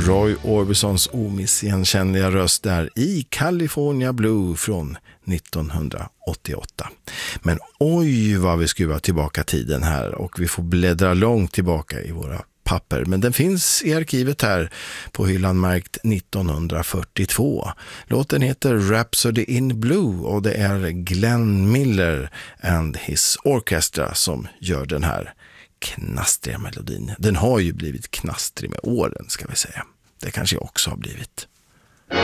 Roy Orbisons omissigenkännliga röst där i California Blue från 1988. Men oj vad vi skruvar tillbaka tiden här och vi får bläddra långt tillbaka i våra papper. Men den finns i arkivet här på hyllan märkt 1942. Låten heter Rhapsody in Blue och det är Glenn Miller and his orchestra som gör den här knastriga melodin. Den har ju blivit knastrig med åren ska vi säga. Det kanske jag också har blivit.